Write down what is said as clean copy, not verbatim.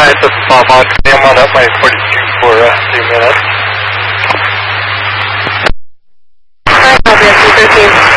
guys, this is Bob Montgomery. I'm on up my 42 for 3 minutes. Hi, Bob, 13.